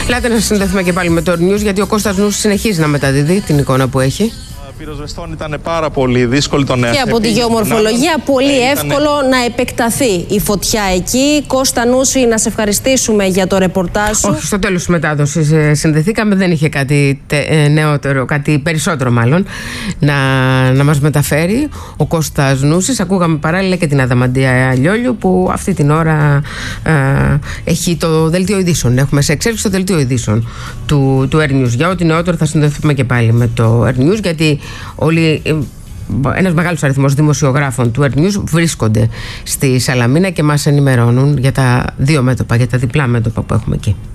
Ελάτε να συνδεθούμε και πάλι με το News, γιατί ο Κώστας Νούσης συνεχίζει να μεταδίδει την εικόνα που έχει. Πυροσβεστών ήταν πάρα πολύ δύσκολη τον και από τη γεωμορφολογία πολύ εύκολο να επεκταθεί η φωτιά εκεί. Κώστα Νούση, να σε ευχαριστήσουμε για το ρεπορτάζ σου. Όχι, στο τέλος της μετάδοσης συνδεθήκαμε, δεν είχε κάτι νεότερο, κάτι περισσότερο μάλλον να μας μεταφέρει ο Κώστας Νούσης. Ακούγαμε παράλληλα και την Αδαμαντία Λιόλιου, που αυτή την ώρα έχει το δελτίο ειδήσεων. Έχουμε σε εξέλιξη το δελτίο ειδήσεων του Air News. Για ό,τι νεότερο θα συνδεθούμε και πάλι με το Air News, γιατί ένας μεγάλος αριθμός δημοσιογράφων του Air News βρίσκονται στη Σαλαμίνα και μας ενημερώνουν για τα δύο μέτωπα, για τα διπλά μέτωπα που έχουμε εκεί.